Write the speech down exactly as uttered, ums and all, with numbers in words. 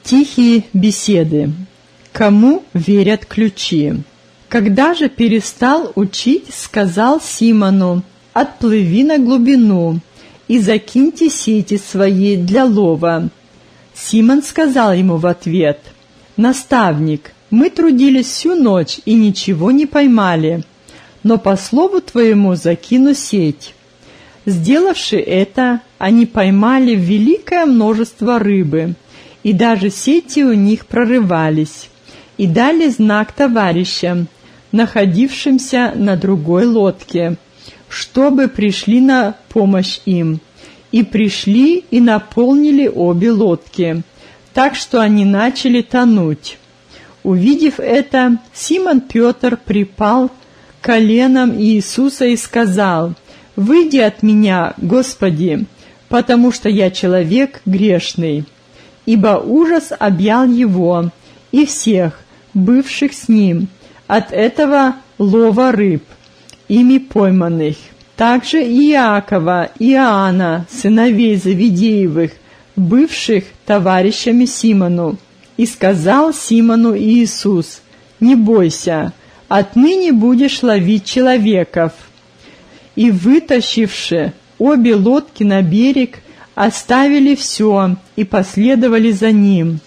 Тихие беседы. Кому верят ключи? Когда же перестал учить, сказал Симону: «Отплыви на глубину и закиньте сети свои для лова». Симон сказал ему в ответ: «Наставник, мы трудились всю ночь и ничего не поймали, но по слову твоему закину сеть». Сделавши это, они поймали великое множество рыбы, и даже сети у них прорывались, и дали знак товарищам, находившимся на другой лодке, чтобы пришли на помощь им. И пришли и наполнили обе лодки, так что они начали тонуть. Увидев это, Симон Петр припал к коленам Иисуса и сказал: «Выйди от меня, Господи, потому что я человек грешный». Ибо ужас объял его и всех, бывших с ним, от этого лова рыб, ими пойманных. Также и Иакова и Иоанна, сыновей Завидеевых, бывших товарищами Симону. И сказал Симону Иисус: «Не бойся, отныне будешь ловить человеков». И, вытащивши обе лодки на берег, оставили все и последовали за ним.